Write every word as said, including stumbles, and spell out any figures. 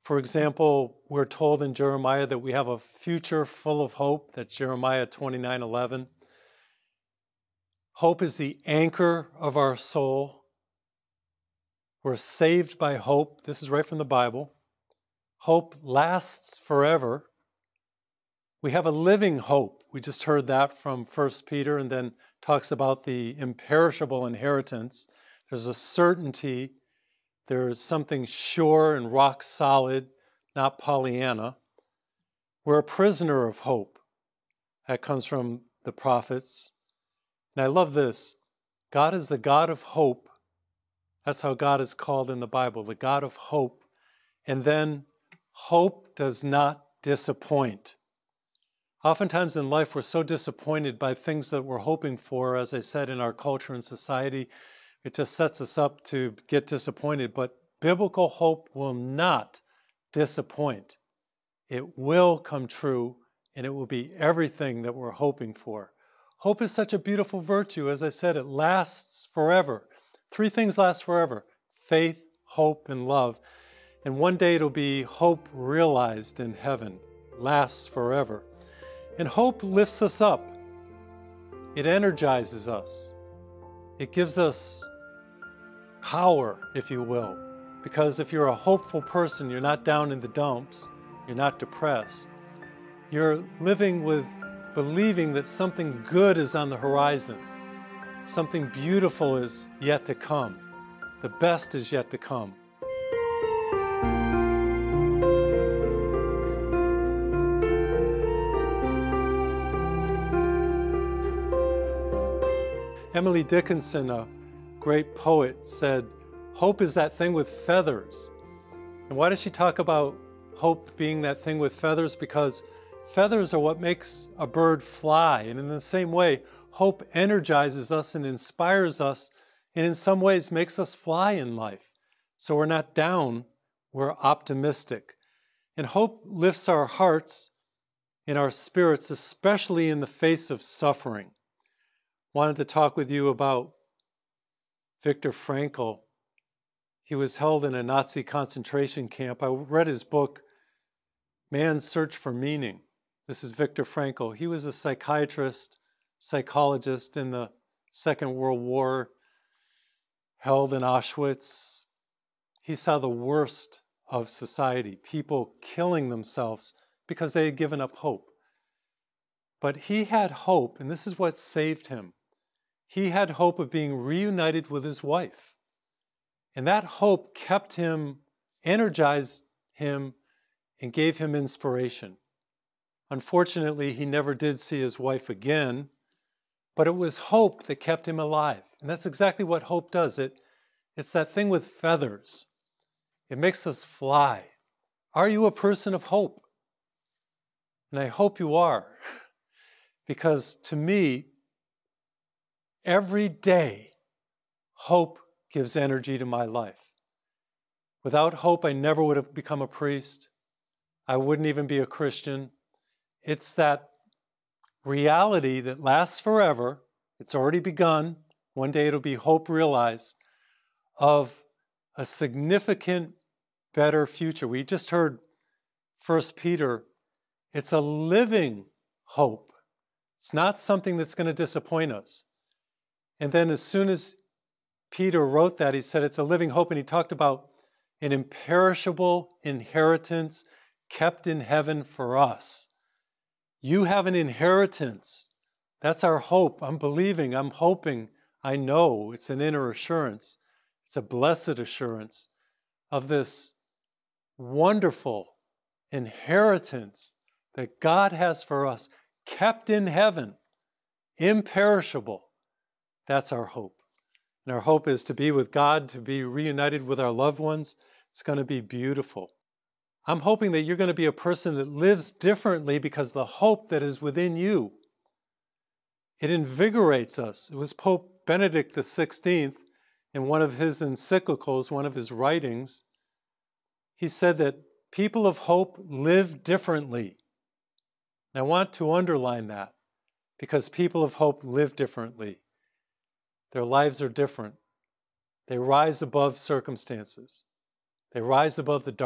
For example, we're told in Jeremiah that we have a future full of hope. That's Jeremiah twenty-nine eleven. Hope is the anchor of our soul. We're saved by hope. This is right from the Bible. Hope lasts forever. We have a living hope. We just heard that from First Peter, and then talks about the imperishable inheritance. There's a certainty. There's something sure and rock solid, not Pollyanna. We're a prisoner of hope. That comes from the prophets. And I love this. God is the God of hope. That's how God is called in the Bible, the God of hope. And then hope does not disappoint. Oftentimes in life, we're so disappointed by things that we're hoping for. As I said, in our culture and society, it just sets us up to get disappointed. But biblical hope will not disappoint. It will come true, and it will be everything that we're hoping for. Hope is such a beautiful virtue. As I said, it lasts forever. Three things last forever: faith, hope, and love. And one day it'll be hope realized in heaven, lasts forever. And hope lifts us up. It energizes us. It gives us power, if you will. Because if you're a hopeful person, you're not down in the dumps, you're not depressed. You're living with believing that something good is on the horizon. Something beautiful is yet to come. The best is yet to come. Emily Dickinson, a great poet, said, "Hope is that thing with feathers." And why does she talk about hope being that thing with feathers? Because feathers are what makes a bird fly. And in the same way, hope energizes us and inspires us, and in some ways makes us fly in life. So we're not down, we're optimistic. And hope lifts our hearts and our spirits, especially in the face of suffering. Wanted to talk with you about Viktor Frankl. He was held in a Nazi concentration camp. I read his book, Man's Search for Meaning. This is Viktor Frankl. He was a psychiatrist, psychologist in the Second World War, held in Auschwitz. He saw the worst of society, people killing themselves because they had given up hope. But he had hope, and this is what saved him. He had hope of being reunited with his wife. And that hope kept him, energized him, and gave him inspiration. Unfortunately, he never did see his wife again, but it was hope that kept him alive. And that's exactly what hope does. It, it's that thing with feathers. It makes us fly. Are you a person of hope? And I hope you are, because to me, every day, hope gives energy to my life. Without hope, I never would have become a priest. I wouldn't even be a Christian. It's that reality that lasts forever. It's already begun. One day it'll be hope realized of a significant, better future. We just heard First Peter. It's a living hope. It's not something that's going to disappoint us. And then as soon as Peter wrote that, he said it's a living hope, and he talked about an imperishable inheritance kept in heaven for us. You have an inheritance. That's our hope. I'm believing, I'm hoping, I know. It's an inner assurance. It's a blessed assurance of this wonderful inheritance that God has for us, kept in heaven, imperishable. That's our hope. And our hope is to be with God, to be reunited with our loved ones. It's going to be beautiful. I'm hoping that you're going to be a person that lives differently because the hope that is within you, it invigorates us. It was Pope Benedict the sixteenth, in one of his encyclicals, one of his writings, he said that people of hope live differently. And I want to underline that, because people of hope live differently. Their lives are different. They rise above circumstances. They rise above the dark.